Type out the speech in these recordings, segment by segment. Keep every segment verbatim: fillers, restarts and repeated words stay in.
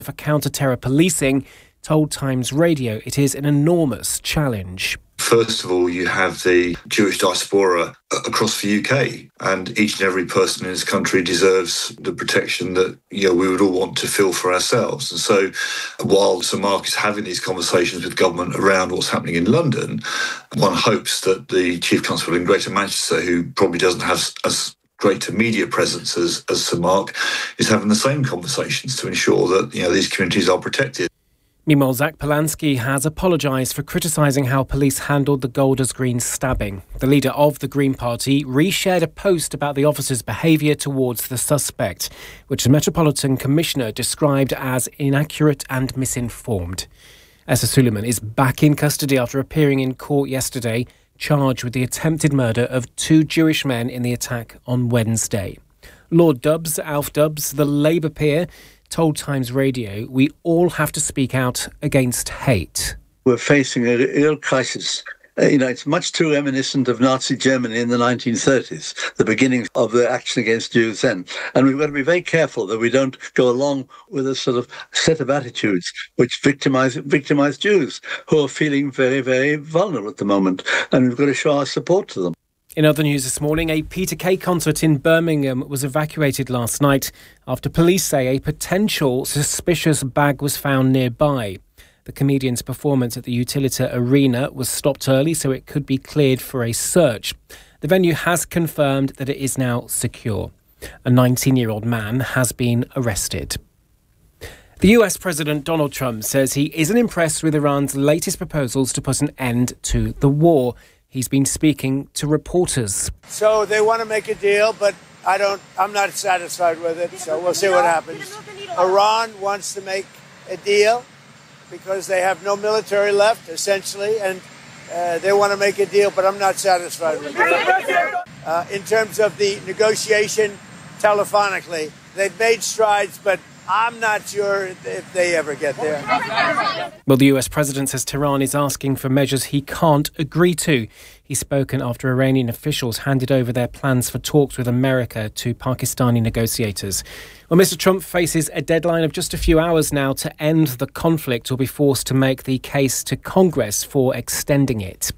for counter-terror policing told Times Radio it is an enormous challenge. First of all, you have the Jewish diaspora across the U K, and each and every person in this country deserves the protection that, you know, we would all want to feel for ourselves. And so while Sir Mark is having these conversations with government around what's happening in London, one hopes that the Chief Constable in Greater Manchester, who probably doesn't have as greater media presence as, as Sir Mark, is having the same conversations to ensure that, you know, these communities are protected. Meanwhile, Zach Polanski has apologised for criticising how police handled the Golders Green stabbing. The leader of the Green Party reshared a post about the officers' behaviour towards the suspect, which the Metropolitan Commissioner described as inaccurate and misinformed. Essa Suleiman is back in custody after appearing in court yesterday, charged with the attempted murder of two Jewish men in the attack on Wednesday. Lord Dubs, Alf Dubs, the Labour peer, told Times Radio, we all have to speak out against hate. We're facing a real crisis. Uh, you know, it's much too reminiscent of Nazi Germany in the nineteen thirties, the beginning of the action against Jews then. And we've got to be very careful that we don't go along with a sort of set of attitudes which victimize, victimize Jews who are feeling very, very vulnerable at the moment. And we've got to show our support to them. In other news this morning, a Peter Kay concert in Birmingham was evacuated last night after police say a potential suspicious bag was found nearby. The comedian's performance at the Utilita Arena was stopped early so it could be cleared for a search. The venue has confirmed that it is now secure. A nineteen-year-old man has been arrested. The U S President Donald Trump says he isn't impressed with Iran's latest proposals to put an end to the war. He's been speaking to reporters. So they want to make a deal, but I don't, I'm not satisfied with it. So we'll see what happens. Iran wants to make a deal because they have no military left, essentially, and uh, they want to make a deal, but I'm not satisfied with it. Uh, in terms of the negotiation telephonically, they've made strides, but I'm not sure if they ever get there. Well, the U S president says Tehran is asking for measures he can't agree to. He's spoken after Iranian officials handed over their plans for talks with America to Pakistani negotiators. Well, Mister Trump faces a deadline of just a few hours now to end the conflict or be forced to make the case to Congress for extending it.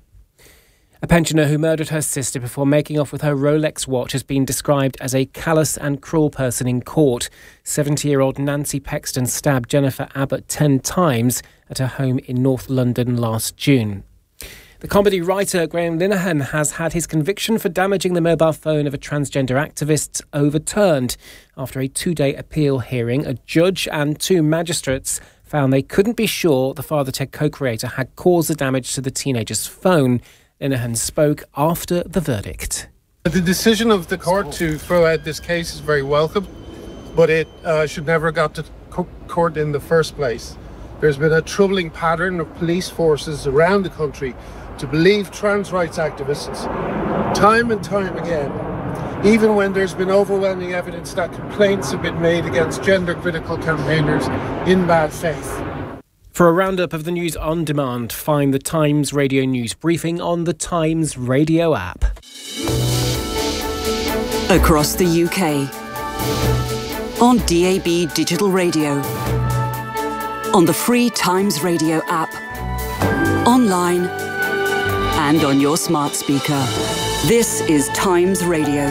A pensioner who murdered her sister before making off with her Rolex watch has been described as a callous and cruel person in court. seventy-year-old Nancy Pexton stabbed Jennifer Abbott ten times at her home in North London last June. The comedy writer Graham Linehan has had his conviction for damaging the mobile phone of a transgender activist overturned. After a two-day appeal hearing, a judge and two magistrates found they couldn't be sure the Father Ted co-creator had caused the damage to the teenager's phone. Linehan spoke after the verdict. The decision of the court to throw out this case is very welcome, but it uh, should never have got to co- court in the first place. There's been a troubling pattern of police forces around the country to believe trans rights activists time and time again, even when there's been overwhelming evidence that complaints have been made against gender-critical campaigners in bad faith. For a roundup of the news on demand, find the Times Radio News Briefing on the Times Radio app. Across the U K. On D A B Digital Radio. On the free Times Radio app. Online. And on your smart speaker. This is Times Radio.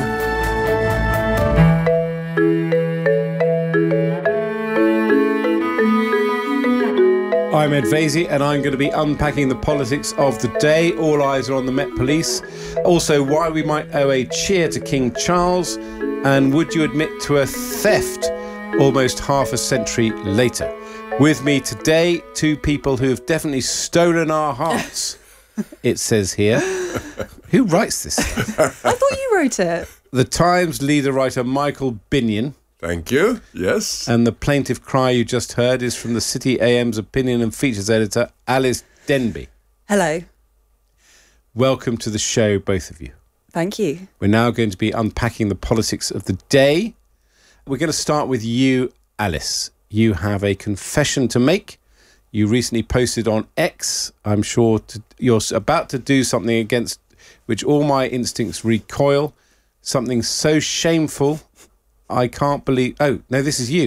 I'm Ed Vasey and I'm going to be unpacking the politics of the day. All eyes are on the Met Police. Also, why we might owe a cheer to King Charles. And would you admit to a theft almost half a century later? With me today, two people who have definitely stolen our hearts. It says here. Who writes this? I thought you wrote it. The Times leader writer Michael Binion. Thank you. Yes. And the plaintive cry you just heard is from the City A M's opinion and features editor, Alice Denby. Hello. Welcome to the show, both of you. Thank you. We're now going to be unpacking the politics of the day. We're going to start with you, Alice. You have a confession to make. You recently posted on X, I'm sure to, you're about to do something against which all my instincts recoil. Something so shameful, I can't believe... Oh, no, this is you.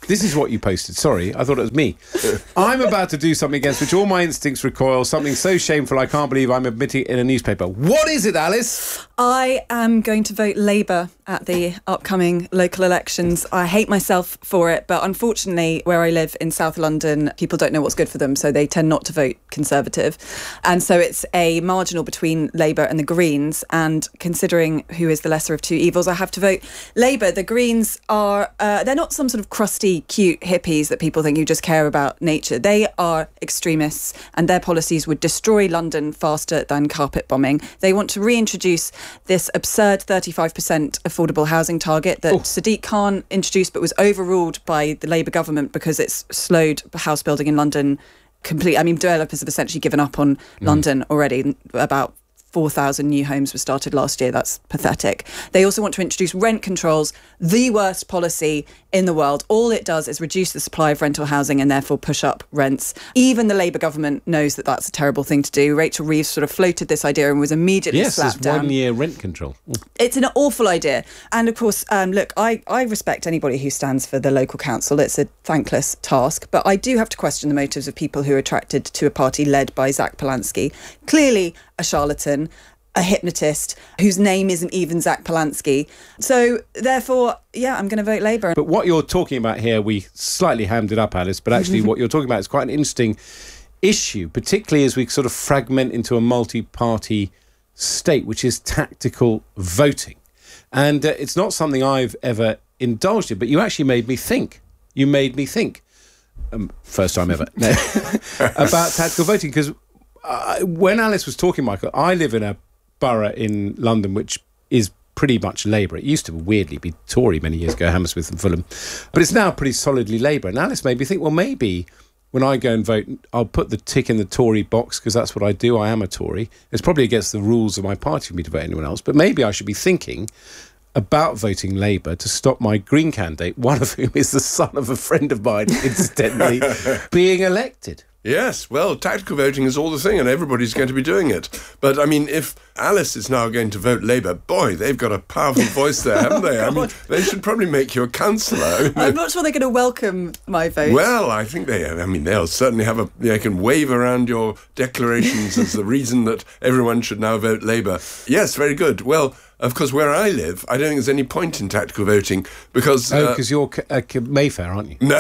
This is what you posted. Sorry, I thought it was me. I'm about to do something against which all my instincts recoil, something so shameful I can't believe I'm admitting it in a newspaper. What is it, Alice? I am going to vote Labour at the upcoming local elections. I hate myself for it, but unfortunately, where I live in South London, people don't know what's good for them, so they tend not to vote Conservative. And so it's a marginal between Labour and the Greens, and considering who is the lesser of two evils, I have to vote Labour. The Greens are, uh, they're not some sort of crusty, cute hippies that people think who just care about nature. They are extremists, and their policies would destroy London faster than carpet bombing. They want to reintroduce this absurd thirty-five percent affordable housing target that oh. Sadiq Khan introduced but was overruled by the Labour government because it's slowed house building in London completely. I mean, developers have essentially given up on mm. London already. About four thousand new homes were started last year. That's pathetic. They also want to introduce rent controls, the worst policy in the world. All it does is reduce the supply of rental housing and therefore push up rents. Even the Labour government knows that that's a terrible thing to do. Rachel Reeves sort of floated this idea and was immediately yes, slapped down. Yes, one-year rent control. It's an awful idea. And of course, um, look, I, I respect anybody who stands for the local council. It's a thankless task. But I do have to question the motives of people who are attracted to a party led by Zach Polanski. Clearly a charlatan, a hypnotist whose name isn't even Zach Polanski. So therefore, yeah, I'm going to vote Labour. But what you're talking about here, we slightly hammed it up, Alice, but actually what you're talking about is quite an interesting issue, particularly as we sort of fragment into a multi-party state, which is tactical voting. And uh, it's not something I've ever indulged in, but you actually made me think. You made me think. Um, first time ever. No. About tactical voting, because uh, when Alice was talking, Michael, I live in a borough in London which is pretty much Labour. It used to weirdly be Tory many years ago, Hammersmith and Fulham, but it's now pretty solidly Labour. And Alice made me think, well, maybe when I go and vote, I'll put the tick in the Tory box because that's what I do. I am a Tory. It's probably against the rules of my party for me to vote anyone else, but maybe I should be thinking about voting Labour to stop my Green candidate, one of whom is the son of a friend of mine, incidentally, being elected. Yes, well, tactical voting is all the thing and everybody's going to be doing it. But, I mean, if Alice is now going to vote Labour, boy, they've got a powerful voice there, haven't they? I mean, they should probably make you a councillor. I mean, I'm not sure they're going to welcome my vote. Well, I think they, I mean, they'll certainly have a, they can wave around your declarations as the reason that everyone should now vote Labour. Yes, very good. Well, of course, where I live, I don't think there's any point in tactical voting because... Oh, because uh, you're uh, Mayfair, aren't you? No.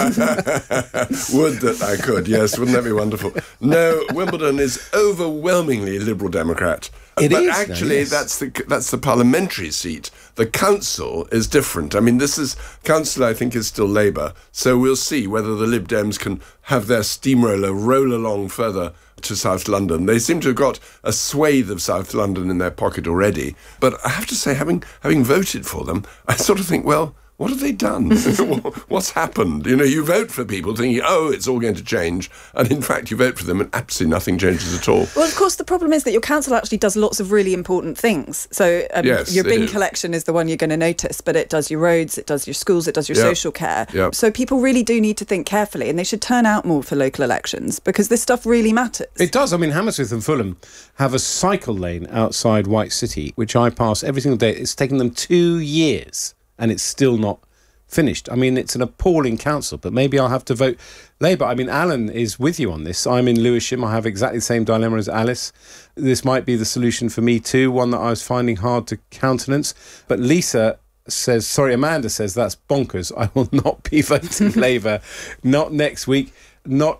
Would that I could, yes. Wouldn't that be wonderful? No, Wimbledon is overwhelmingly Liberal Democrat. It but is, actually, no, yes. that's the that's the parliamentary seat. The council is different. I mean, this is... Council, I think, is still Labour. So we'll see whether the Lib Dems can have their steamroller roll along further to South London. They seem to have got a swathe of South London in their pocket already. But I have to say, having having voted for them, I sort of think, well, what have they done? What's happened? You know, you vote for people thinking, oh, it's all going to change. And in fact, you vote for them and absolutely nothing changes at all. Well, of course, the problem is that your council actually does lots of really important things. So um, yes, your bin collection is the one you're going to notice, but it does your roads, it does your schools, it does your yep. social care. Yep. So people really do need to think carefully, and they should turn out more for local elections because this stuff really matters. It does. I mean, Hammersmith and Fulham have a cycle lane outside White City, which I pass every single day. It's taken them two years and it's still not finished. I mean, it's an appalling council, but maybe I'll have to vote Labour. I mean, Alan is with you on this. I'm in Lewisham. I have exactly the same dilemma as Alice. This might be the solution for me too, one that I was finding hard to countenance. But Lisa says, sorry, Amanda says, that's bonkers. I will not be voting Labour. Not next week. Not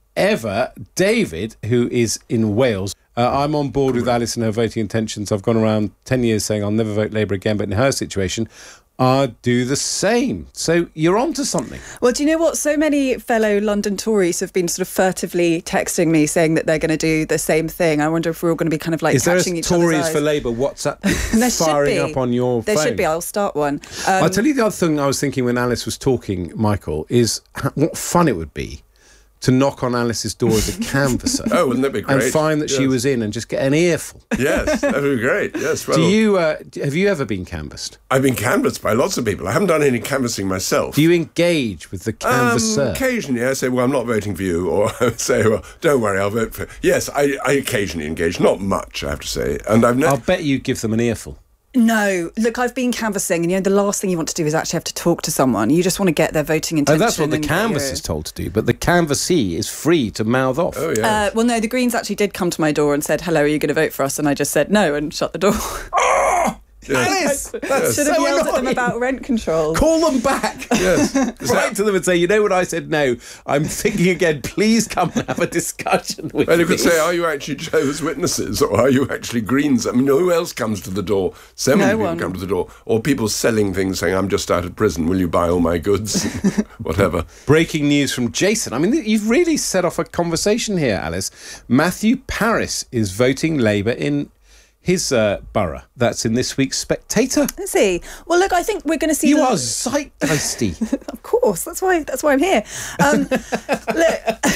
ever. David, who is in Wales, Uh, I'm on board with Alice and her voting intentions. I've gone around ten years saying I'll never vote Labour again, but in her situation, I'd do the same. So you're on to something. Well, do you know what? So many fellow London Tories have been sort of furtively texting me saying that they're going to do the same thing. I wonder if we're all going to be kind of like Is catching there a each other's Tories eyes. for Labour WhatsApp There firing should be. up on your there phone? There should be. I'll start one. Um, I'll tell you the other thing I was thinking when Alice was talking, Michael, is what fun it would be to knock on Alice's door as a canvasser. Oh, wouldn't that be great? And find that yes. she was in and just get an earful. Yes, that would be great. Yes. Well, do you uh, have you ever been canvassed? I've been canvassed by lots of people. I haven't done any canvassing myself. Do you engage with the canvasser? Um, occasionally, I say, well, I'm not voting for you, or I say, well, don't worry, I'll vote for you. Yes, I, I occasionally engage. Not much, I have to say. And I've never... I'll bet you give them an earful. No, look, I've been canvassing, and you know, the last thing you want to do is actually have to talk to someone. You just want to get their voting intention. Oh, that's what the and canvass your- is told to do, but the canvassee is free to mouth off. Oh, yeah. Uh, well, no, the Greens actually did come to my door and said, hello, are you going to vote for us? And I just said no and shut the door. Oh, Alice! That's Should have so yelled at them annoying. about rent control. Call them back. Yes. Write to them and say, you know what, I said no. I'm thinking again, please come and have a discussion with And you me. could say, are you actually Jehovah's Witnesses or are you actually Greens? I mean, who else comes to the door? So many No people one. come to the door. Or people selling things saying, I'm just out of prison, will you buy all my goods? Whatever. Breaking news from Jason. I mean, you've really set off a conversation here, Alice. Matthew Parris is voting Labour in his uh, borough. That's in this week's Spectator. Let's see. Well, look, I think we're going to see. You the- are zeitgeisty. Of course, that's why. That's why I'm here. Um, look,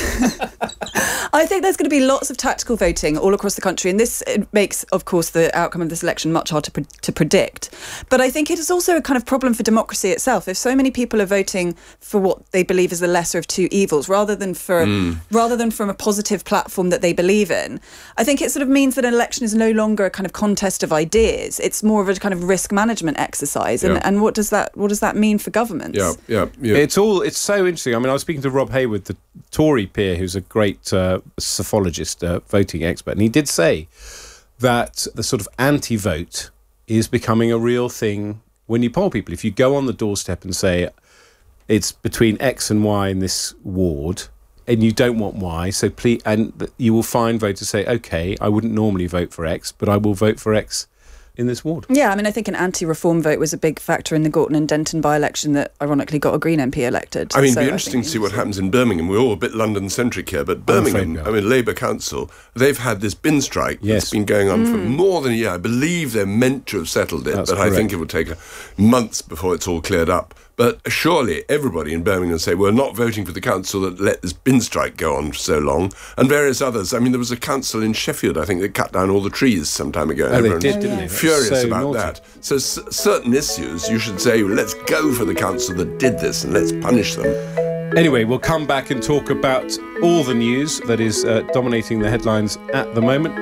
I think there's going to be lots of tactical voting all across the country, and this it makes, of course, the outcome of this election much harder to, pre- to predict. But I think it is also a kind of problem for democracy itself. If so many people are voting for what they believe is the lesser of two evils, rather than for Mm. rather than from a positive platform that they believe in, I think it sort of means that an election is no longer a kind of contest of ideas. It's more of a kind of risk management exercise. And, Yeah. and what does that what does that mean for governments? Yeah, yeah, yeah. It's all. It's so interesting. I mean, I was speaking to Rob Hayward, the Tory peer, who's a great uh, psephologist, uh, voting expert, and he did say that the sort of anti-vote is becoming a real thing when you poll people. If you go on the doorstep and say it's between X and Y in this ward, and you don't want Y, so please, and you will find voters say, okay, I wouldn't normally vote for X, but I will vote for X in this ward. Yeah, I mean, I think an anti-reform vote was a big factor in the Gorton and Denton by-election that ironically got a Green M P elected. I mean, So it'd be I interesting think to see what happens in Birmingham. We're all a bit London-centric here, but Birmingham, afraid I mean, Labour Council, they've had this bin strike Yes. that's been going on Mm. for more than a year. I believe they're meant to have settled it, That's but I think correct. it will take months before it's all cleared up. But surely everybody in Birmingham say, we're not voting for the council that let this bin strike go on for so long, and various others. I mean, there was a council in Sheffield, I think, that cut down all the trees some time ago. Oh, they Everyone's did, didn't they? Furious So about naughty. that. So s- certain issues, you should say, let's go for the council that did this and let's punish them. Anyway, we'll come back and talk about all the news that is uh, dominating the headlines at the moment.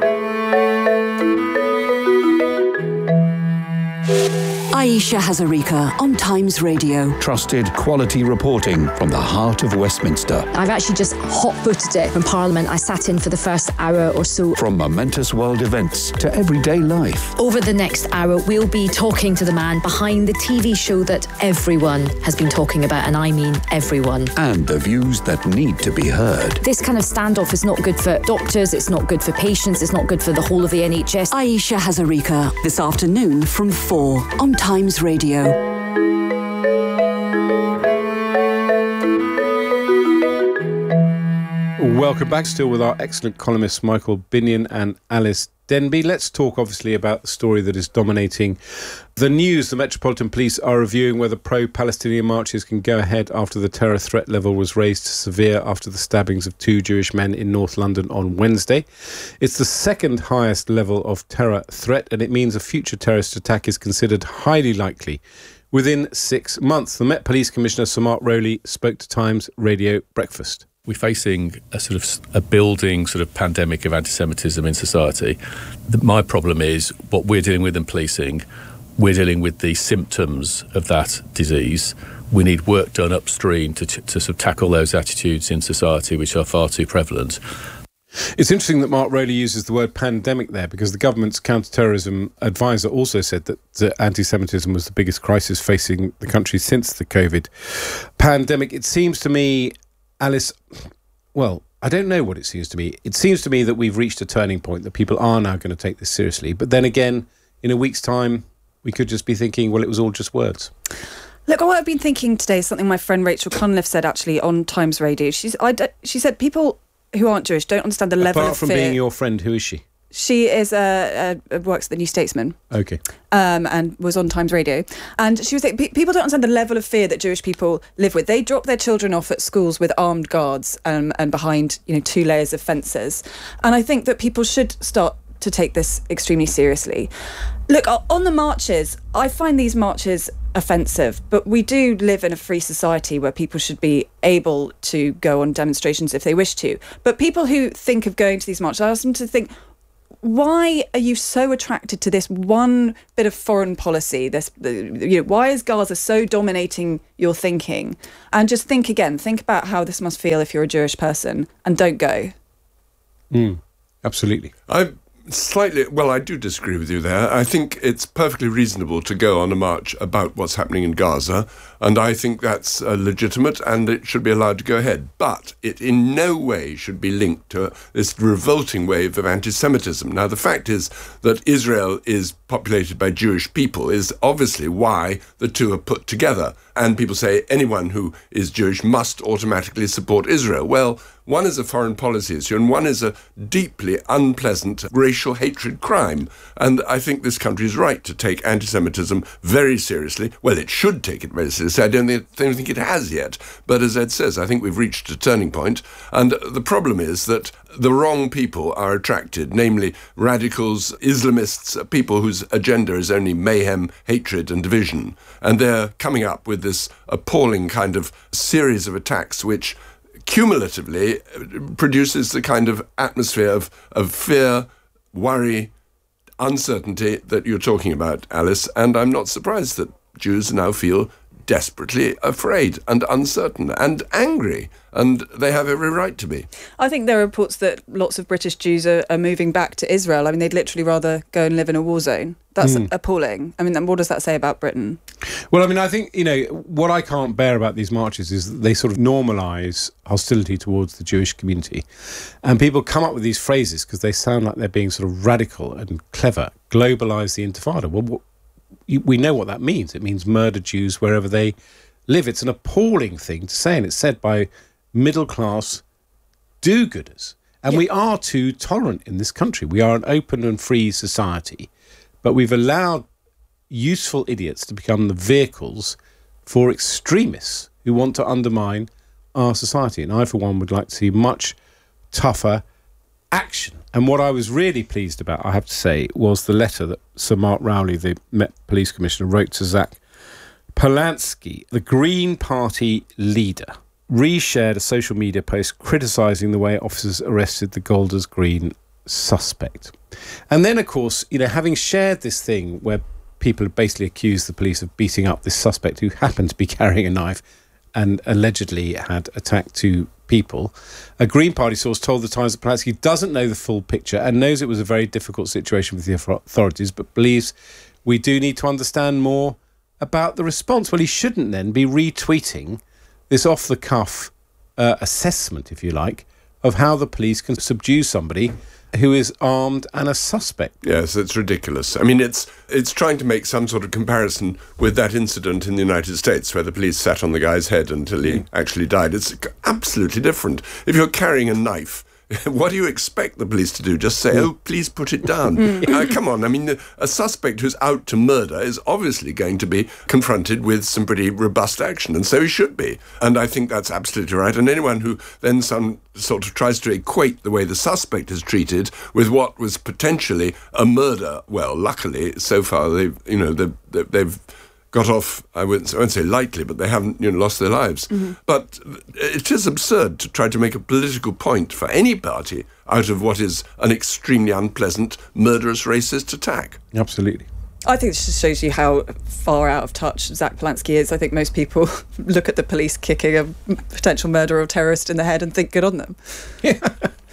Aisha Hazarika on Times Radio. Trusted quality reporting from the heart of Westminster. I've actually just hot-footed it from Parliament. I sat in for the first hour or so. From momentous world events to everyday life. Over the next hour, we'll be talking to the man behind the T V show that everyone has been talking about, and I mean everyone. And the views that need to be heard. This kind of standoff is not good for doctors, it's not good for patients, it's not good for the whole of the N H S. Aisha Hazarika, this afternoon from four on Times Radio. Welcome back, still with our excellent columnists Michael Binion and Alice Denby. Let's talk obviously about the story that is dominating the news. The Metropolitan Police are reviewing whether pro-Palestinian marches can go ahead after the terror threat level was raised to severe after the stabbings of two Jewish men in North London on Wednesday. It's the second highest level of terror threat, and it means a future terrorist attack is considered highly likely within six months. The Met Police Commissioner Sir Mark Rowley spoke to Times Radio Breakfast. We're facing a sort of a building sort of pandemic of anti-Semitism in society. The, my problem is what we're dealing with in policing. We're dealing with the symptoms of that disease. We need work done upstream to, to sort of tackle those attitudes in society which are far too prevalent. It's interesting that Mark Rowley uses the word pandemic there, because the government's counter-terrorism advisor also said that uh, anti-Semitism was the biggest crisis facing the country since the COVID pandemic. It seems to me, Alice, well, I don't know what it seems to me. It seems to me that we've reached a turning point, that people are now going to take this seriously. But then again, in a week's time, we could just be thinking, well, it was all just words. Look, what I've been thinking today is something my friend Rachel Cunliffe said actually on Times Radio. She's, I, she said people who aren't Jewish don't understand the level Apart of from fear. being your friend, who is she? She is a, a works at the New Statesman. Okay. Um, and was on Times Radio. And she was saying, pe- people don't understand the level of fear that Jewish people live with. They drop their children off at schools with armed guards um, and behind, you know, two layers of fences. And I think that people should start to take this extremely seriously. Look, on the marches, I find these marches offensive, but we do live in a free society where people should be able to go on demonstrations if they wish to. But people who think of going to these marches, I ask them to think, why are you so attracted to this one bit of foreign policy? This, you know, why is Gaza so dominating your thinking? And just think again, think about how this must feel if you're a Jewish person, and don't go. Mm, absolutely. I slightly, well, I do disagree with you there. I think it's perfectly reasonable to go on a march about what's happening in Gaza, and I think that's uh, legitimate, and it should be allowed to go ahead. But it in no way should be linked to this revolting wave of anti-Semitism. Now, the fact is that Israel is populated by Jewish people is obviously why the two are put together. And people say anyone who is Jewish must automatically support Israel. Well, one is a foreign policy issue and one is a deeply unpleasant racial hatred crime. And I think this country is right to take anti-Semitism very seriously. Well, it should take it very seriously. I don't think, don't think it has yet. But as Ed says, I think we've reached a turning point. And the problem is that the wrong people are attracted, namely radicals, Islamists, people whose agenda is only mayhem, hatred and division. And they're coming up with this appalling kind of series of attacks which cumulatively produces the kind of atmosphere of, of fear, worry, uncertainty that you're talking about, Alice. And I'm not surprised that Jews now feel desperately afraid and uncertain and angry, and they have every right to be. I think there are reports that lots of British Jews are, are moving back to Israel. I mean, they'd literally rather go and live in a war zone. That's mm. appalling. I mean, what does that say about Britain? Well, I mean, I think, you know, what I can't bear about these marches is that they sort of normalise hostility towards the Jewish community. And people come up with these phrases because they sound like they're being sort of radical and clever. Globalise the Intifada. Well, what, we know what that means. It means murder Jews wherever they live. It's an appalling thing to say, and it's said by middle-class do-gooders. And yeah. we are too tolerant in this country. We are an open and free society, but we've allowed useful idiots to become the vehicles for extremists who want to undermine our society. And I, for one, would like to see much tougher action. And what I was really pleased about, I have to say, was the letter that Sir Mark Rowley, the Met Police Commissioner, wrote to Zach Polanski, the Green Party leader, reshared a social media post criticising the way officers arrested the Golders Green suspect. And then, of course, you know, having shared this thing where people have basically accused the police of beating up this suspect who happened to be carrying a knife and allegedly had attacked two people, a Green Party source told the Times that Polanski doesn't know the full picture and knows it was a very difficult situation with the authorities, but believes we do need to understand more about the response. Well, he shouldn't then be retweeting this off-the-cuff uh, assessment, if you like, of how the police can subdue somebody who is armed and a suspect. Yes, it's ridiculous. I mean, it's it's trying to make some sort of comparison with that incident in the United States where the police sat on the guy's head until he actually died. It's absolutely different. If you're carrying a knife, what do you expect the police to do? Just say, oh, please put it down. uh, come on. I mean, a suspect who's out to murder is obviously going to be confronted with some pretty robust action, and so he should be. And I think that's absolutely right. And anyone who then some sort of tries to equate the way the suspect is treated with what was potentially a murder, well, luckily, so far, they've, you know, they've, they've got off, I won't, I won't say lightly, but they haven't, you know, lost their lives. Mm-hmm. But it is absurd to try to make a political point for any party out of what is an extremely unpleasant, murderous, racist attack. Absolutely. I think this just shows you how far out of touch Zach Polanski is. I think most people look at the police kicking a potential murderer or terrorist in the head and think good on them. Yeah.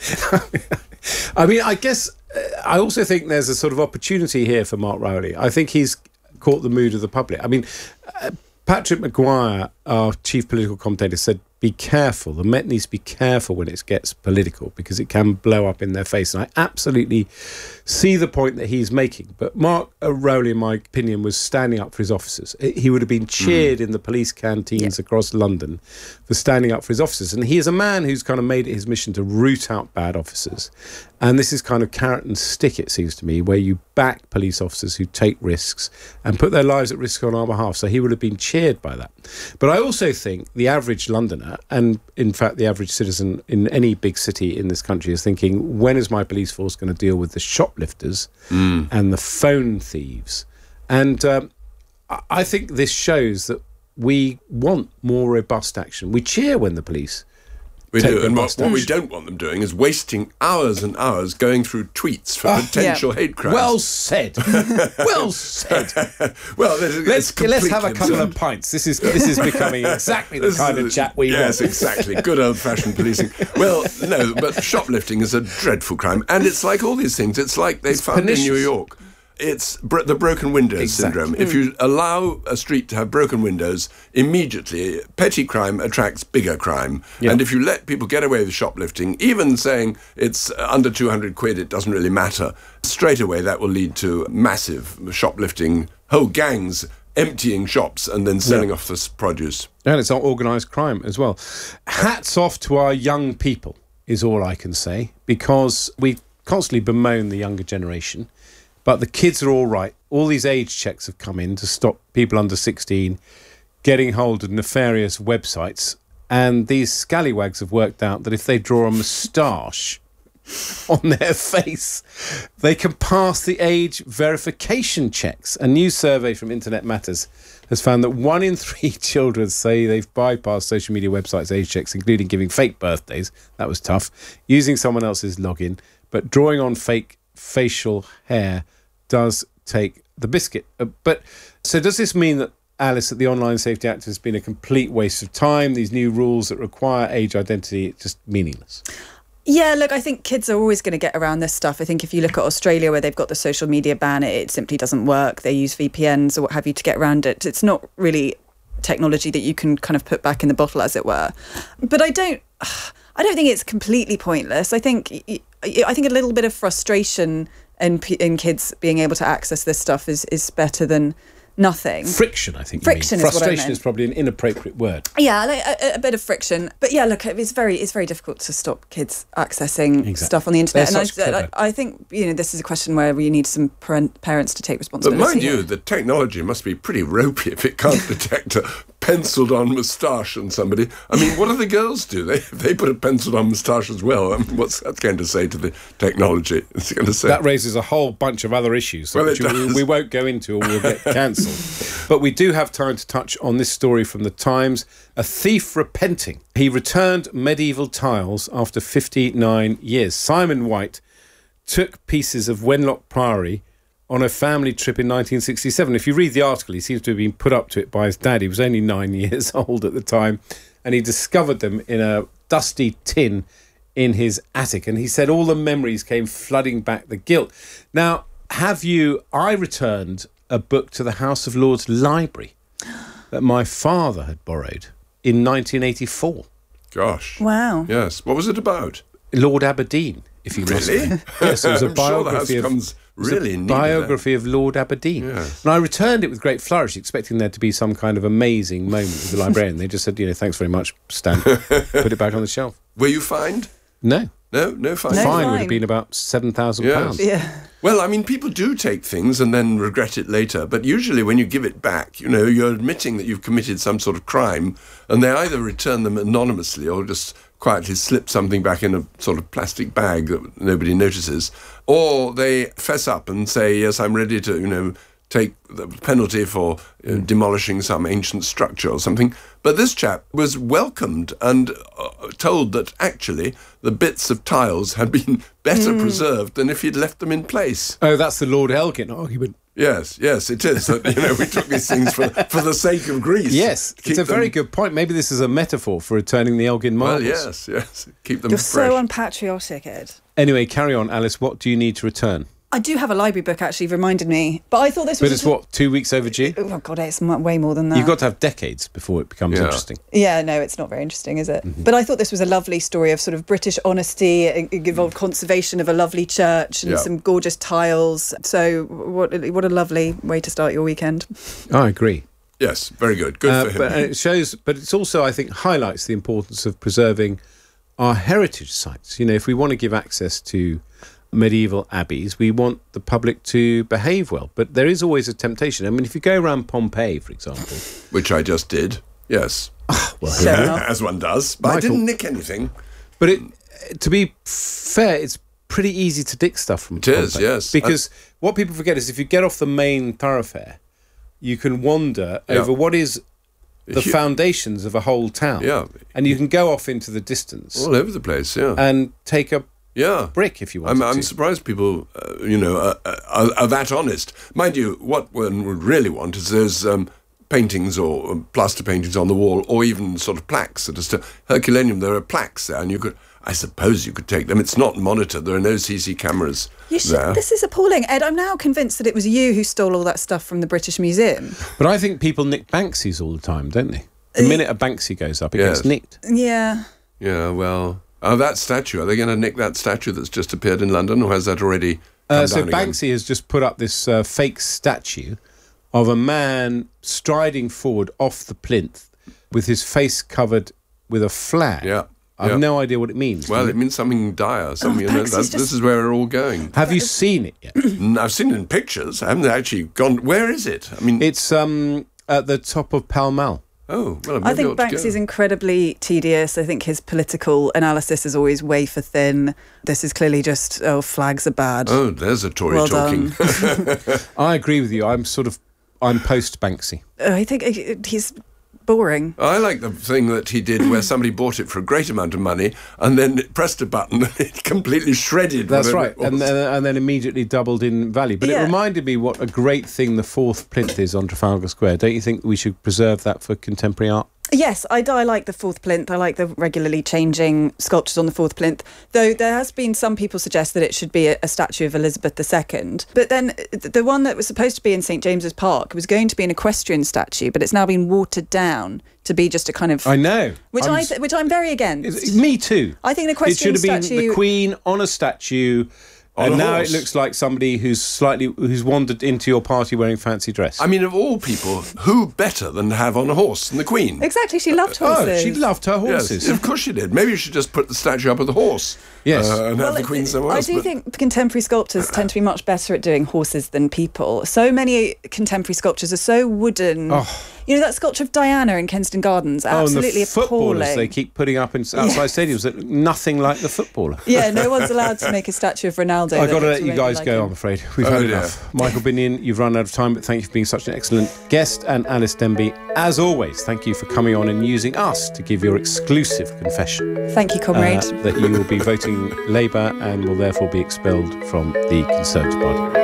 I mean, I guess uh, I also think there's a sort of opportunity here for Mark Rowley. I think he's caught the mood of the public. I mean, uh, Patrick Maguire, our chief political commentator, said, be careful. The Met needs to be careful when it gets political because it can blow up in their face. And I absolutely see the point that he's making. But Mark Rowley, in my opinion, was standing up for his officers. He would have been cheered mm. in the police canteens yeah. across London for standing up for his officers. And he is a man who's kind of made it his mission to root out bad officers. And this is kind of carrot and stick, it seems to me, where you back police officers who take risks and put their lives at risk on our behalf. So he would have been cheered by that. But I also think the average Londoner, and in fact the average citizen in any big city in this country, is thinking, when is my police force going to deal with the shoplifters mm. and the phone thieves? And um, I think this shows that we want more robust action. We cheer when the police We Take do, the and what, mustache. what we don't want them doing is wasting hours and hours going through tweets for Ah, potential yeah. hate crimes. Well said. Well said. well, it's, Let's it's let's have a completely couple absurd. of pints. This is this is becoming exactly the This kind is- of chat we yes, want. exactly. Good old-fashioned policing. Well, no, but shoplifting is a dreadful crime, and it's like all these things. It's like they It's found pernicious. in New York. It's bro- the broken windows Exactly. syndrome. If you allow a street to have broken windows, immediately petty crime attracts bigger crime. Yeah. And if you let people get away with shoplifting, even saying it's under two hundred quid, it doesn't really matter, straight away that will lead to massive shoplifting, whole gangs emptying shops and then selling Yeah. off this produce. And it's organised crime as well. Hats off to our young people is all I can say, because we constantly bemoan the younger generation, but the kids are all right. All these age checks have come in to stop people under sixteen getting hold of nefarious websites, and these scallywags have worked out that if they draw a moustache on their face, they can pass the age verification checks. A new survey from Internet Matters has found that one in three children say they've bypassed social media websites' age checks, including giving fake birthdays. That was tough. Using someone else's login, but drawing on fake facial hair does take the biscuit. Uh, but so does this mean that, Alice, that the Online Safety Act has been a complete waste of time? These new rules that require age identity, just meaningless? Yeah, look, I think kids are always going to get around this stuff. I think if you look at Australia, where they've got the social media ban, it, it simply doesn't work. They use V P Ns or what have you to get around it. It's not really technology that you can kind of put back in the bottle, as it were. But I don't, I don't think it's completely pointless. I think, I think a little bit of frustration in, in kids being able to access this stuff is, is better than nothing. Friction, I think. Friction you mean. is what I Frustration meant. is probably an inappropriate word. Yeah, like a, a bit of friction. But yeah, look, it's very it's very difficult to stop kids accessing Exactly. stuff on the internet. They're and such I, clever- I, I think, you know, this is a question where you need some parent, parents to take But responsibility. mind you, the technology must be pretty ropey if it can't detect a penciled-on moustache on somebody. I mean, what do the girls do? They they put a penciled-on moustache as well. I mean, what's that going to say to the technology? It's going to say That raises a whole bunch of other issues Well, which it we, does. we won't go into or we'll get cancelled. But we do have time to touch on this story from the Times. A thief repenting. He returned medieval tiles after fifty-nine years. Simon White took pieces of Wenlock Priory on a family trip in nineteen sixty-seven. If you read the article, he seems to have been put up to it by his dad. He was only nine years old at the time, and he discovered them in a dusty tin in his attic. And he said all the memories came flooding back the guilt. Now, have you... I returned a book to the House of Lords Library that my father had borrowed in nineteen eighty-four. Gosh. Wow. Yes. What was it about? Lord Aberdeen, if you must Really? know. Yes, it was a I'm sure the biography house of... comes it was really a neat with biography of Lord Aberdeen. Yes. And I returned it with great flourish, expecting there to be some kind of amazing moment with the librarian. They just said, you know, thanks very much, Stan. Put it back on the shelf. Were you fined? No. No, no fine. The No fine would fine. have been about seven thousand Yes. pounds. Yeah. Well, I mean, people do take things and then regret it later, but usually when you give it back, you know, you're admitting that you've committed some sort of crime, and they either return them anonymously or just quietly slip something back in a sort of plastic bag that nobody notices, or they fess up and say, yes, I'm ready to, you know, take the penalty for you know, demolishing some ancient structure or something. But this chap was welcomed and uh, told that actually the bits of tiles had been better Mm. preserved than if he'd left them in place. Oh, that's the Lord Elgin argument. Yes, yes, it is. That, you know, we took these things for, for the sake of Greece. Yes, Keep it's a very them- good point. Maybe this is a metaphor for returning the Elgin Well, marbles. yes, yes. Keep them You're fresh. so unpatriotic, Ed. Anyway, carry on, Alice. What do you need to return? I do have a library book, actually, reminded me. But I thought this But was... it's what, two weeks overdue? Oh, God, it's m- way more than that. You've got to have decades before it becomes Yeah. interesting. Yeah, no, it's not very interesting, is it? Mm-hmm. But I thought this was a lovely story of sort of British honesty. It it involved conservation of a lovely church and Yeah. some gorgeous tiles. So what what a lovely way to start your weekend. I agree. Yes, very good. Good Uh, for him. but it shows, but it's also, I think, highlights the importance of preserving our heritage sites. You know, if we want to give access to medieval abbeys, we want the public to behave well. But there is always a temptation. I mean, if you go around Pompeii, for example, Which I just did. Yes. well, Fair enough. As one does. But I Michael- didn't nick anything. but it, to be fair, it's pretty easy to dig stuff from It is, Pompeii. yes. Because what people forget is if you get off the main thoroughfare, you can wander Yeah. over what is the foundations of a whole town. Yeah. And you can go off into the distance. All over the place, yeah. And take a yeah. brick if you want I'm, to. I'm surprised people, uh, you know, are, are, are that honest. Mind you, what one would really want is those um, paintings or plaster paintings on the wall, or even sort of plaques that are still... Herculaneum, there are plaques there, and you could... I suppose you could take them. It's not monitored. There are no C C cameras you should, there. This is appalling. Ed, I'm now convinced that it was you who stole all that stuff from the British Museum. But I think people nick Banksy's all the time, don't they? The Uh, minute a Banksy goes up, it Yes. gets nicked. Yeah. Yeah, well... Oh, that statue. Are they going to nick that statue that's just appeared in London, or has that already come Uh, so down again? Banksy has just put up this uh, fake statue of a man striding forward off the plinth with his face covered with a flag. Yeah. I've yeah. no idea what it means. Well, it means something dire. Something, you know, Banksy's that, just- this is where we're all going. Have you seen it yet? Mm, I've seen it in pictures. I haven't actually gone... Where is it? I mean... It's um, at the top of Pall Mall. Oh, well, I maybe think ought to go. Banksy's incredibly tedious. I think his political analysis is always wafer thin. This is clearly just, oh, flags are bad. Oh, there's a Tory Well talking. I agree with you. I'm sort of... I'm post-Banksy. Uh, I think uh, he's boring. I like the thing that he did where somebody bought it for a great amount of money and then pressed a button and it completely shredded. That's whatever right. it was. And then, and then immediately doubled in value. But Yeah. it reminded me what a great thing the fourth plinth is on Trafalgar Square. Don't you think we should preserve that for contemporary art? Yes, I, I like the fourth plinth. I like the regularly changing sculptures on the fourth plinth. Though there has been some people suggest that it should be a, a statue of Elizabeth the Second. But then th- the one that was supposed to be in St James's Park was going to be an equestrian statue, but it's now been watered down to be just a kind of... I know. Which, I'm I s- th- which I'm very against. It's- Me too. I think an It should equestrian have been statue... the Queen on a statue, On and a now horse. it looks like somebody who's slightly who's wandered into your party wearing fancy dress. I mean, of all people, who better than to have on a horse than the Queen? Exactly, she loved horses. Oh, she loved her horses. Yes, of course she did. Maybe you should just put the statue up of the horse. Yes. uh, and Well, have the it- Queen somewhere I else. do but- think contemporary sculptors tend to be much better at doing horses than people. So many contemporary sculptures are so wooden. Oh. You know, that sculpture of Diana in Kensington Gardens, Oh, and absolutely the footballers appalling. they keep putting up in outside stadiums that look nothing like the footballer. Yeah, no one's allowed to make a statue of Ronaldo. I've that got to looks let you really guys like go, him. I'm afraid. We've Oh, had dear. enough. Michael Binion, you've run out of time, but thank you for being such an excellent guest. And Alice Denby, as always, thank you for coming on and using us to give your exclusive confession. Thank you, comrade. Uh, that you will be voting Labour and will therefore be expelled from the Conservative Party.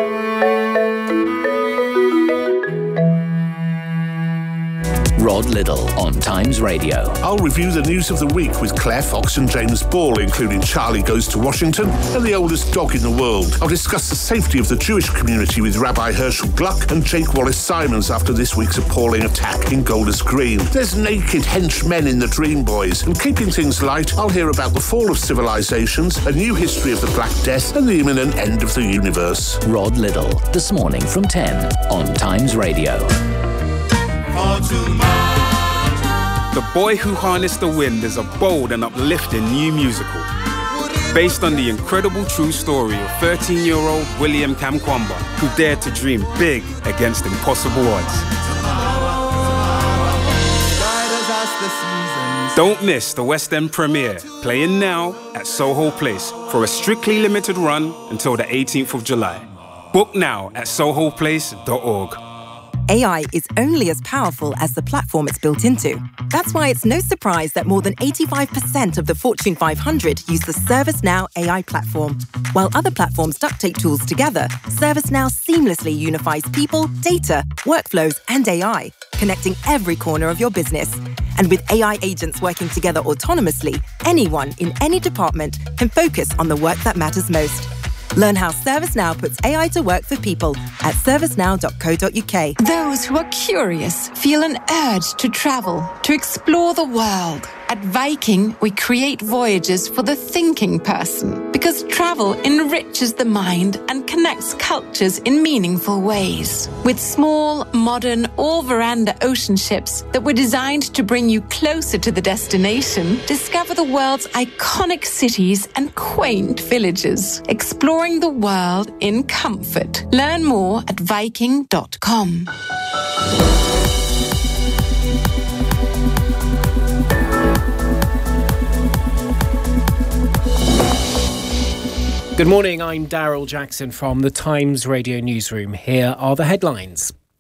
Rod Liddle on Times Radio. I'll review the news of the week with Claire Fox and James Ball, including Charlie Goes to Washington and the oldest dog in the world. I'll discuss the safety of the Jewish community with Rabbi Herschel Gluck and Jake Wallace-Simons after this week's appalling attack in Golders Green. There's naked henchmen in the Dream Boys, and keeping things light, I'll hear about the fall of civilizations, a new history of the Black Death, and the imminent end of the universe. Rod Liddle, this morning from ten on Times Radio. The Boy Who Harnessed the Wind is a bold and uplifting new musical based on the incredible true story of thirteen-year-old William Kamkwamba, who dared to dream big against impossible odds. Don't miss the West End premiere, playing now at Soho Place for a strictly limited run until the eighteenth of July. Book now at soho place dot org. A I is only as powerful as the platform it's built into. That's why it's no surprise that more than eighty-five percent of the Fortune five hundred use the ServiceNow A I platform. While other platforms duct tape tools together, ServiceNow seamlessly unifies people, data, workflows, and A I, connecting every corner of your business. And with A I agents working together autonomously, anyone in any department can focus on the work that matters most. Learn how ServiceNow puts A I to work for people at servicenow dot co dot uk. Those who are curious feel an urge to travel, to explore the world. At Viking, we create voyages for the thinking person because travel enriches the mind and connects cultures in meaningful ways. With small, modern, all-veranda ocean ships that were designed to bring you closer to the destination, discover the world's iconic cities and quaint villages, exploring the world in comfort. Learn more at viking dot com. Good morning, I'm Daryl Jackson from the Times Radio Newsroom. Here are the headlines.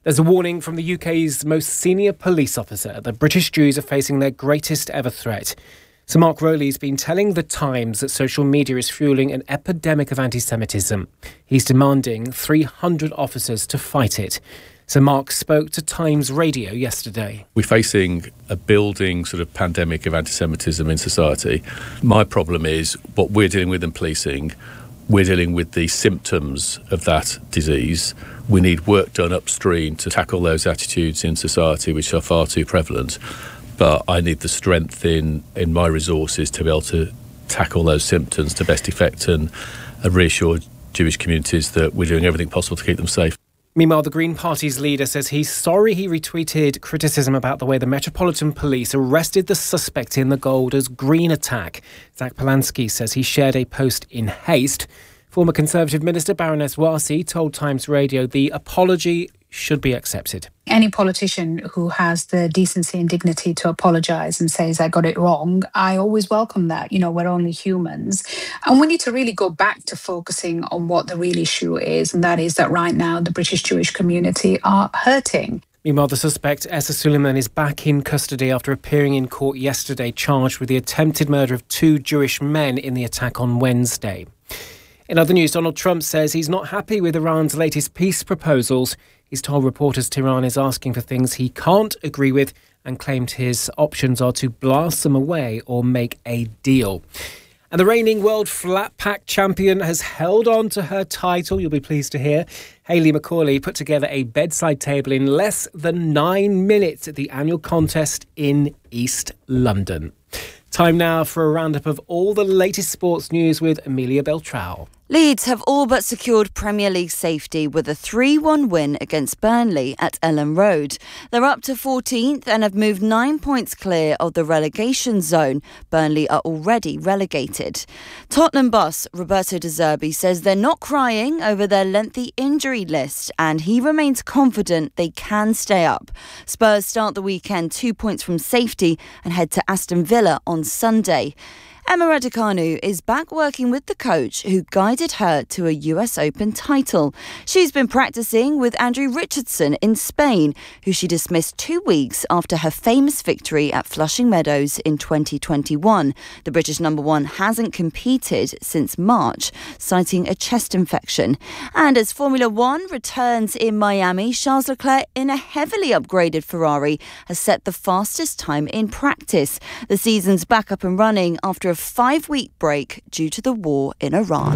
There's a warning from the U K's most senior police officer that British Jews are facing their greatest ever threat. Sir Mark Rowley's been telling The Times that social media is fueling an epidemic of anti-Semitism. He's demanding three hundred officers to fight it. Sir Mark spoke to Times Radio yesterday. We're facing a building sort of pandemic of anti-Semitism in society. My problem is what we're dealing with in policing. We're dealing with the symptoms of that disease. We need work done upstream to tackle those attitudes in society which are far too prevalent. But I need the strength in, in my resources to be able to tackle those symptoms to best effect and uh, reassure Jewish communities that we're doing everything possible to keep them safe. Meanwhile, the Green Party's leader says he's sorry he retweeted criticism about the way the Metropolitan Police arrested the suspect in the Golders Green attack. Zach Polanski says he shared a post in haste. Former Conservative Minister Baroness Warsi told Times Radio the apology should be accepted. Any politician who has the decency and dignity to apologise and says, I got it wrong, I always welcome that. You know, we're only humans. And we need to really go back to focusing on what the real issue is, and that is that right now the British Jewish community are hurting. Meanwhile, the suspect, Essa Suleiman, is back in custody after appearing in court yesterday, charged with the attempted murder of two Jewish men in the attack on Wednesday. In other news, Donald Trump says he's not happy with Iran's latest peace proposals. He's told reporters Tehran is asking for things he can't agree with and claimed his options are to blast them away or make a deal. And the reigning world flat pack champion has held on to her title, you'll be pleased to hear. Hayley McCauley put together a bedside table in less than nine minutes at the annual contest in East London. Time now for a roundup of all the latest sports news with Amelia Beltrao. Leeds have all but secured Premier League safety with a three one win against Burnley at Ellen Road. They're up to fourteenth and have moved nine points clear of the relegation zone. Burnley are already relegated. Tottenham boss Roberto De Zerbi says they're not crying over their lengthy injury list and he remains confident they can stay up. Spurs start the weekend two points from safety and head to Aston Villa on Sunday. Emma Raducanu is back working with the coach who guided her to a U S Open title. She's been practicing with Andrew Richardson in Spain, who she dismissed two weeks after her famous victory at Flushing Meadows in twenty twenty-one. The British number one hasn't competed since March, citing a chest infection. And as Formula One returns in Miami, Charles Leclerc in a heavily upgraded Ferrari has set the fastest time in practice. The season's back up and running after a five-week break due to the war in Iran.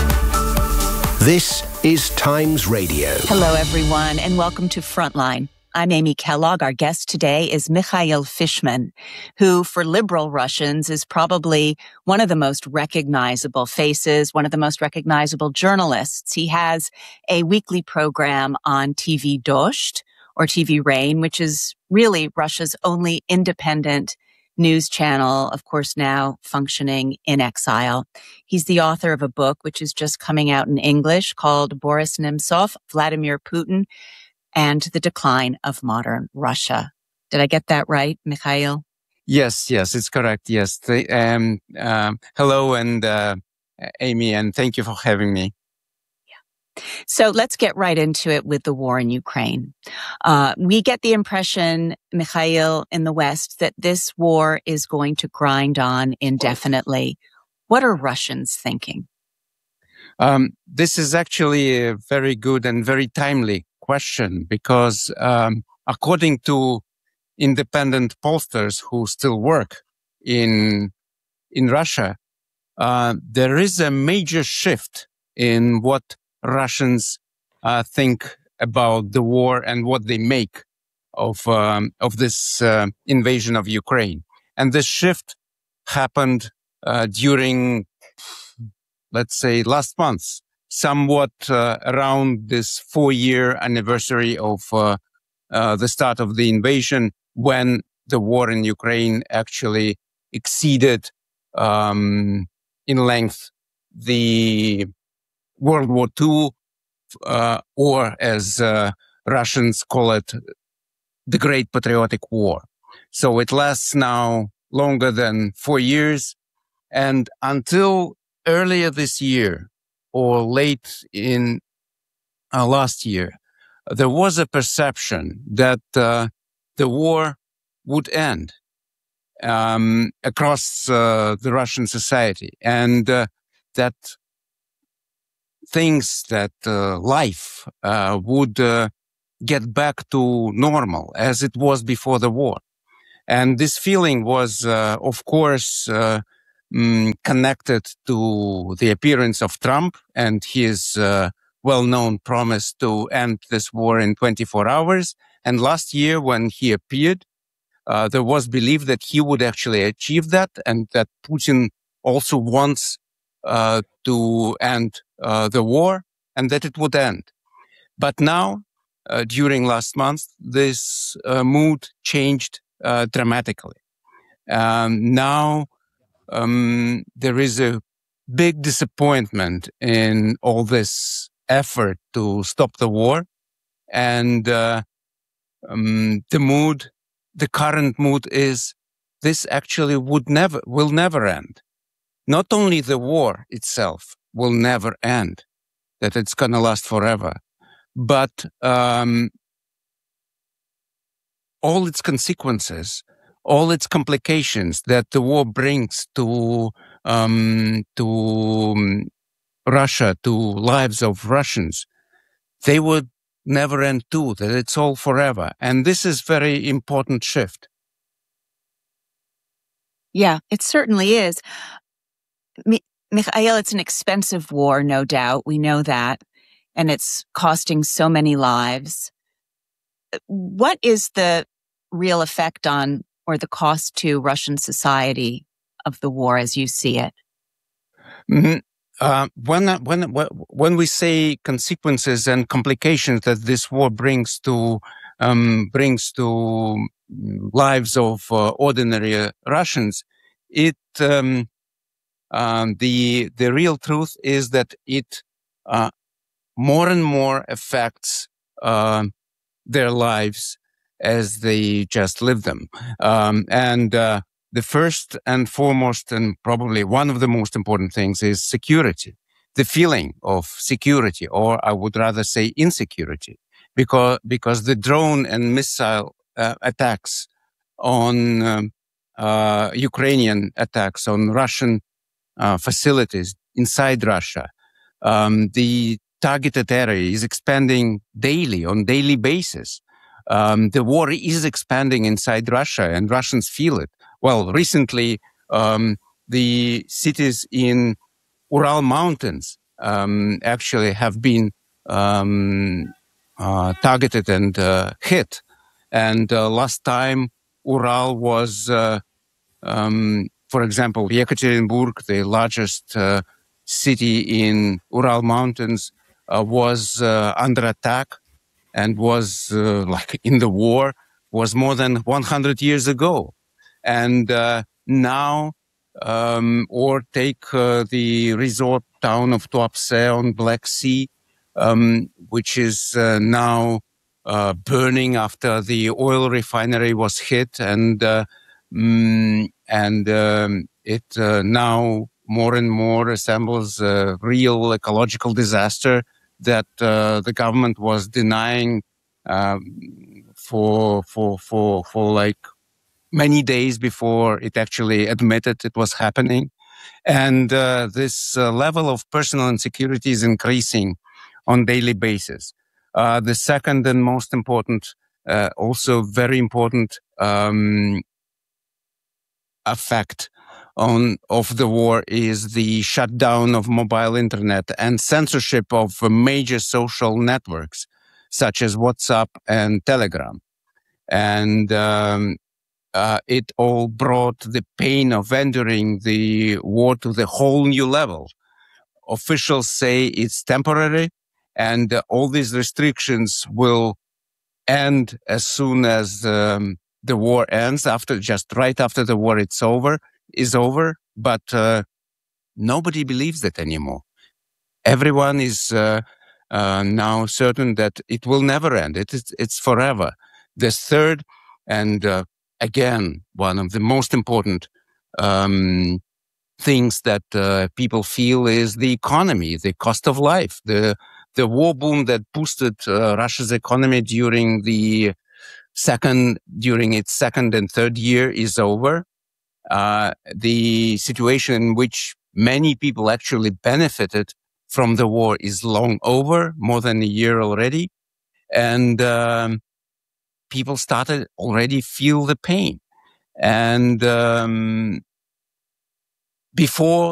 This is Times Radio. Hello, everyone, and welcome to Frontline. I'm Amy Kellogg. Our guest today is Mikhail Fishman, who, for liberal Russians, is probably one of the most recognizable faces, one of the most recognizable journalists. He has a weekly program on T V Dozhd, or T V Rain, which is really Russia's only independent news channel, of course, now functioning in exile. He's the author of a book which is just coming out in English called Boris Nemtsov, Vladimir Putin, and the Decline of Modern Russia. Did I get that right, Mikhail? Yes, yes, it's correct. Yes. The, um, um, hello, and uh, Amy, and thank you for having me. So let's get right into it with the war in Ukraine. Uh, we get the impression, Mikhail, in the West, that this war is going to grind on indefinitely. What are Russians thinking? Um, this is actually a very good and very timely question because um, according to independent pollsters who still work in, in Russia, uh, there is a major shift in what Russians uh, think about the war and what they make of um, of this uh, invasion of Ukraine. And this shift happened uh, during, let's say, last month, somewhat uh, around this four-year anniversary of uh, uh, the start of the invasion, when the war in Ukraine actually exceeded um, in length the World War Two, uh, or as uh, Russians call it, the Great Patriotic War. So it lasts now longer than four years. And until earlier this year, or late in uh, last year, there was a perception that uh, the war would end um, across uh, the Russian society, and uh, that things that uh, life uh, would uh, get back to normal as it was before the war. And this feeling was, uh, of course, uh, mm, connected to the appearance of Trump and his uh, well-known promise to end this war in twenty-four hours. And last year, when he appeared, uh, there was belief that he would actually achieve that, and that Putin also wants uh, to end uh, the war, and that it would end. But now, uh, during last month, this uh, mood changed uh, dramatically. Um, now, um, there is a big disappointment in all this effort to stop the war, and uh, um, the mood, the current mood is this actually would never, will never end. Not only the war itself will never end, that it's going to last forever, but um, all its consequences, all its complications that the war brings to um, to Russia, to lives of Russians, they would never end too, that it's all forever. And this is very important shift. Yeah, it certainly is. Mi- Mikhail, it's an expensive war, no doubt. We know that. And it's costing so many lives. What is the real effect on, or the cost to Russian society of the war as you see it? Mm-hmm. Uh, when, when, when we say consequences and complications that this war brings to, um, brings to lives of uh, ordinary uh, Russians, it, um, um, the, the real truth is that it, uh, more and more affects, uh, their lives as they just live them. Um, and, uh, the first and foremost, and probably one of the most important things, is security. The feeling of security, or I would rather say insecurity, because because the drone and missile uh, attacks on um, uh, Ukrainian attacks on Russian uh, facilities inside Russia, um, the targeted area is expanding daily, on daily basis. Um, the war is expanding inside Russia, and Russians feel it. Well, recently, um, the cities in Ural Mountains um, actually have been um, uh, targeted and uh, hit. And uh, last time, Ural was, uh, um, for example, Yekaterinburg, the largest uh, city in Ural Mountains, uh, was uh, under attack and was uh, like in the war, was more than one hundred years ago. And uh, now, um, or take uh, the resort town of Tuapse on Black Sea, um, which is uh, now uh, burning after the oil refinery was hit, and uh, mm, and um, it uh, now more and more resembles a real ecological disaster that uh, the government was denying um, for for for for like many days before it actually admitted it was happening. And uh, this uh, level of personal insecurity is increasing on daily basis. Uh, the second and most important, uh, also very important um, effect on of the war is the shutdown of mobile internet and censorship of major social networks such as WhatsApp and Telegram. And um, Uh, it all brought the pain of entering the war to the whole new level. Officials say it's temporary, and uh, all these restrictions will end as soon as um, the war ends, after just right after the war it's over, is over. But uh, nobody believes that anymore. Everyone is uh, uh, now certain that it will never end. It is, it's forever. The third and uh, again, one of the most important um, things that uh, people feel is the economy, the cost of life, the the war boom that boosted uh, Russia's economy during the second, during its second and third year is over. Uh, the situation in which many people actually benefited from the war is long over, more than a year already. And um, people started already feel the pain. And um, before